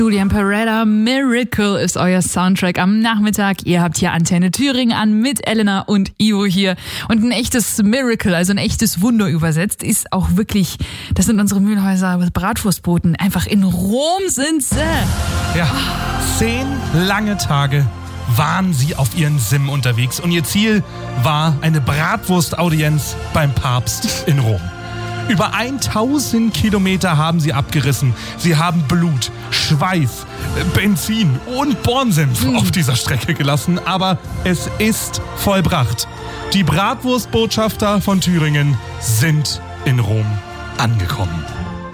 Julian Peretta, Miracle ist euer Soundtrack am Nachmittag. Ihr habt hier Antenne Thüringen an mit Elena und Ivo hier. Und ein echtes Miracle, also ein echtes Wunder übersetzt, ist auch wirklich, das sind unsere Mühlhäuser Bratwurstboten. Einfach in Rom sind sie. Ja, 10 lange Tage waren sie auf ihren Sim unterwegs. Und ihr Ziel war eine Bratwurstaudienz beim Papst in Rom. Über 1000 Kilometer haben sie abgerissen. Sie haben Blut, Schweiß, Benzin und Bornsenf auf dieser Strecke gelassen. Aber es ist vollbracht. Die Bratwurstbotschafter von Thüringen sind in Rom angekommen.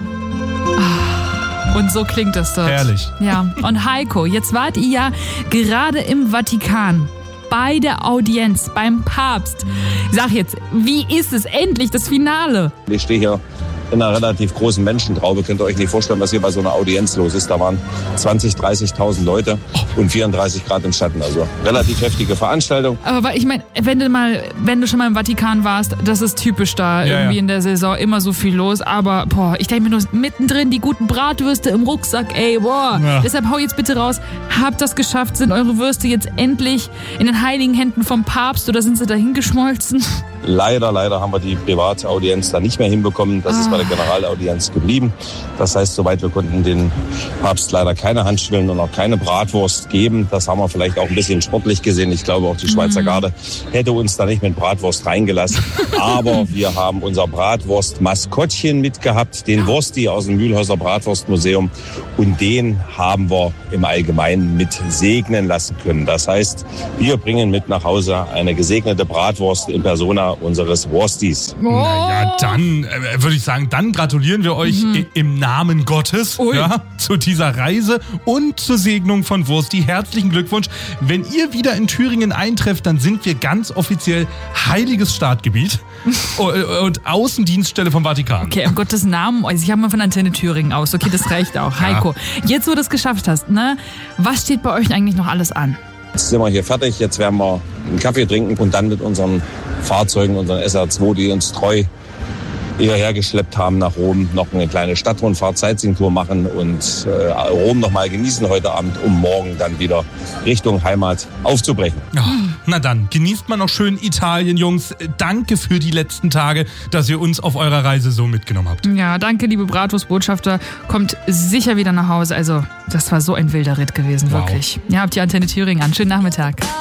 Und so klingt das dort. Herrlich. Ja, und Heiko, jetzt wart ihr ja gerade im Vatikan. Bei der Audienz, beim Papst. Sag jetzt, wie ist es endlich, das Finale? Ich stehe hier in einer relativ großen Menschentraube. Könnt ihr euch nicht vorstellen, was hier bei so einer Audienz los ist. Da waren 20.000, 30.000 Leute und 34 Grad im Schatten. Also relativ heftige Veranstaltung. Aber ich meine, wenn du schon mal im Vatikan warst, das ist typisch da irgendwie in der Saison, immer so viel los. Aber ich denke mir nur, mittendrin die guten Bratwürste im Rucksack, ey, Ja. Deshalb hau jetzt bitte raus, habt das geschafft? Sind eure Würste jetzt endlich in den heiligen Händen vom Papst oder sind sie dahin geschmolzen? Leider haben wir die Privataudienz da nicht mehr hinbekommen. Das ist bei der Generalaudienz geblieben. Das heißt, soweit wir konnten den Papst leider keine Handschwillen und auch keine Bratwurst geben. Das haben wir vielleicht auch ein bisschen sportlich gesehen. Ich glaube, auch die Schweizer Garde hätte uns da nicht mit Bratwurst reingelassen. Aber wir haben unser Bratwurst-Maskottchen mitgehabt, den Wursti aus dem Mühlhäuser Bratwurstmuseum. Und den haben wir im Allgemeinen mit segnen lassen können. Das heißt, wir bringen mit nach Hause eine gesegnete Bratwurst in Persona unseres Wurstis. Naja, dann würde ich sagen, dann gratulieren wir euch im Namen Gottes zu dieser Reise und zur Segnung von Wursti. Herzlichen Glückwunsch. Wenn ihr wieder in Thüringen eintrefft, dann sind wir ganz offiziell heiliges Staatsgebiet und Außendienststelle vom Vatikan. Okay, im Gottes Namen, also ich habe mal von Antenne Thüringen aus. Okay, das reicht auch. Heiko, jetzt wo du es geschafft hast, ne? Was steht bei euch eigentlich noch alles an? Jetzt sind wir hier fertig. Jetzt werden wir einen Kaffee trinken und dann mit unseren Fahrzeugen, unseren SR2, die uns treu hierher geschleppt haben nach Rom, noch eine kleine Stadtrundfahrt, Sightseeing-Tour machen und Rom noch mal genießen heute Abend, um morgen dann wieder Richtung Heimat aufzubrechen. Oh, na dann, genießt mal noch schön Italien, Jungs. Danke für die letzten Tage, dass ihr uns auf eurer Reise so mitgenommen habt. Ja, danke, liebe Bratwurstbotschafter. Kommt sicher wieder nach Hause. Also, das war so ein wilder Ritt gewesen, wirklich. Ja, habt ihr Antenne Thüringen an. Schönen Nachmittag.